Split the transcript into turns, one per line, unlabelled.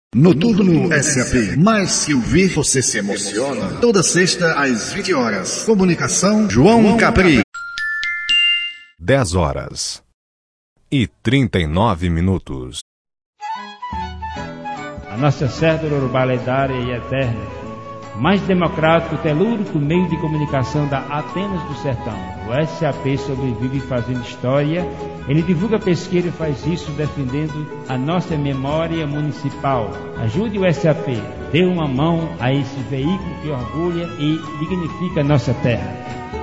Noturno SAP. Mais que ouvir, você se emociona. Toda sexta às 20 horas. Comunicação João Capri.
10h39.
A nossa cédula urbanidade e eterna, mais democrático, telúrico meio de comunicação da Atenas do Sertão. O SAP sobrevive fazendo história. Ele divulga pesquisa e faz isso defendendo a nossa memória municipal. Ajude o SAP, dê uma mão a esse veículo que orgulha e dignifica a nossa terra.